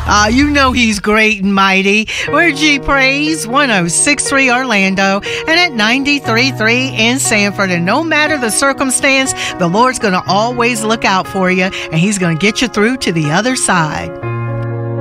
You know he's great and mighty. We're G Praise 106.3 Orlando and at 93.3 in Sanford. And no matter the circumstance, the Lord's going to always look out for you, and he's going to get you through to the other side.